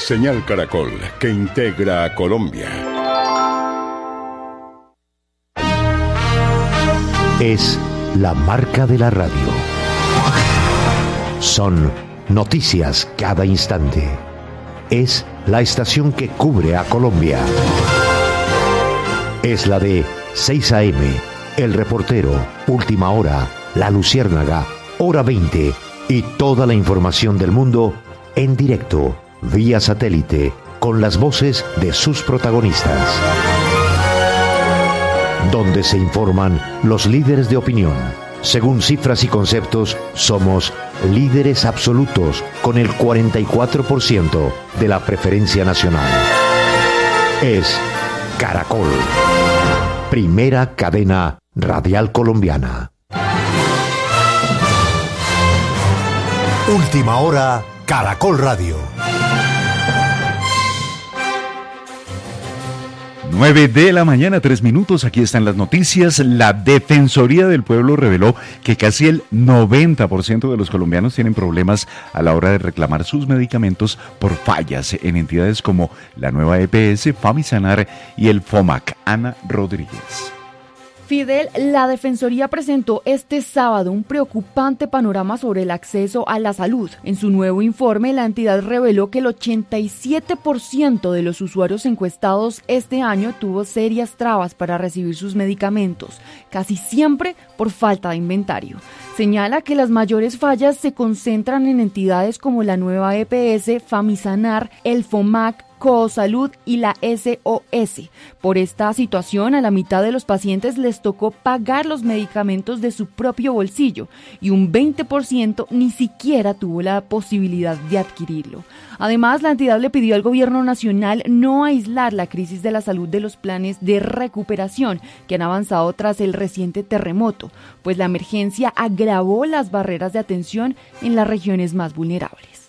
Señal Caracol, que integra a Colombia. Es la marca de la radio. Son noticias cada instante. Es la estación que cubre a Colombia. Es la de 6 AM, El Reportero, Última Hora, La Luciérnaga, Hora 20 y toda la información del mundo en directo, vía satélite, con las voces de sus protagonistas. Donde se informan los líderes de opinión. Según cifras y conceptos, somos líderes absolutos con el 44% de la preferencia nacional. Es Caracol, primera cadena radial colombiana. Última Hora, Caracol Radio. 9 de la mañana, 3 minutos, aquí están las noticias. La Defensoría del Pueblo reveló que casi el 90% de los colombianos tienen problemas a la hora de reclamar sus medicamentos por fallas en entidades como la Nueva EPS, Famisanar y el FOMAC. Ana Rodríguez. Fidel, la Defensoría presentó este sábado un preocupante panorama sobre el acceso a la salud. En su nuevo informe, la entidad reveló que el 87% de los usuarios encuestados este año tuvo serias trabas para recibir sus medicamentos, casi siempre por falta de inventario. Señala que las mayores fallas se concentran en entidades como la Nueva EPS, Famisanar, el FOMAC, Cosalud y la SOS. Por esta situación, a la mitad de los pacientes les tocó pagar los medicamentos de su propio bolsillo y un 20% ni siquiera tuvo la posibilidad de adquirirlo. Además, la entidad le pidió al gobierno nacional no aislar la crisis de la salud de los planes de recuperación que han avanzado tras el reciente terremoto, pues la emergencia agravó las barreras de atención en las regiones más vulnerables.